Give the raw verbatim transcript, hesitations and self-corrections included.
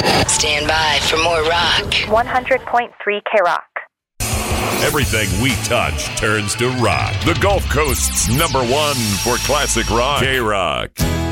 Stand by for more rock. one hundred point three K-Rock. Everything we touch turns to rock. The Gulf Coast's number one for classic rock. K-Rock.